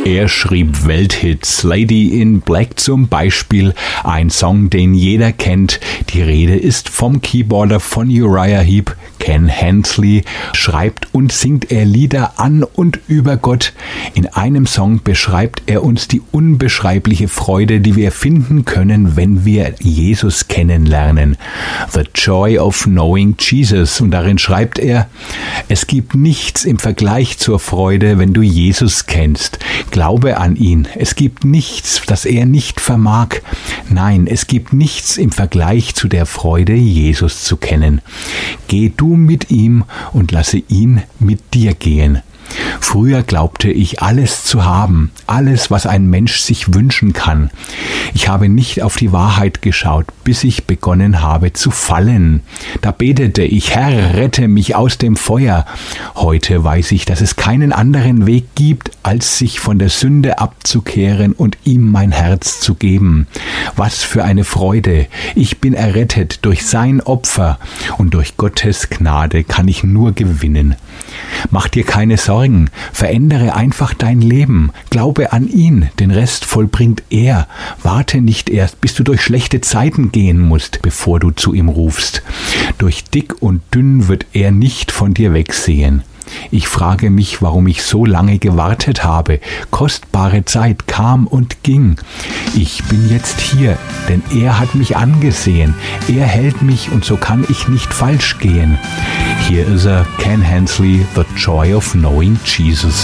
Er schrieb Welthits, Lady in Black zum Beispiel, ein Song, den jeder kennt. Die Rede ist vom Keyboarder von Uriah Heep. Ken Hensley schreibt und singt er Lieder an und über Gott. In einem Song beschreibt er uns die unbeschreibliche Freude, die wir finden können, wenn wir Jesus kennenlernen. The Joy of Knowing Jesus. Und darin schreibt er: Es gibt nichts im Vergleich zur Freude, wenn du Jesus kennst. Glaube an ihn. Es gibt nichts, das er nicht vermag. Nein, es gibt nichts im Vergleich zu der Freude, Jesus zu kennen. Geh du mit ihm und lasse ihn mit dir gehen. Früher glaubte ich, alles zu haben, alles, was ein Mensch sich wünschen kann. Ich habe nicht auf die Wahrheit geschaut, bis ich begonnen habe zu fallen. Da betete ich: Herr, rette mich aus dem Feuer. Heute weiß ich, dass es keinen anderen Weg gibt, als sich von der Sünde abzukehren und ihm mein Herz zu geben. Was für eine Freude! Ich bin errettet durch sein Opfer und durch Gottes Gnade kann ich nur gewinnen. Mach dir keine Sorgen, verändere einfach dein Leben, glaube an ihn, den Rest vollbringt er. Warte nicht erst, bis du durch schlechte Zeiten gehen musst, bevor du zu ihm rufst. Durch dick und dünn wird er nicht von dir wegsehen. Ich frage mich, warum ich so lange gewartet habe. Kostbare Zeit kam und ging. Ich bin jetzt hier, denn er hat mich angesehen. Er hält mich und so kann ich nicht falsch gehen. Hier ist er, Ken Hensley, The Joy of Knowing Jesus.